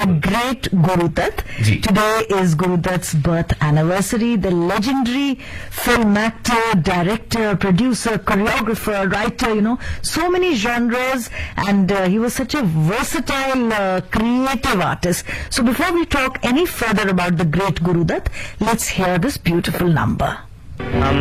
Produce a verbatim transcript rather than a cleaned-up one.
great Guru Dutt. Today is Guru Dutt's birth anniversary. The legendary film actor, director, producer, choreographer, writer, you know, so many genres, and uh, he was such a versatile, uh, creative artist. So before we talk any further about the great Guru Dutt, let's hear this beautiful number. Um.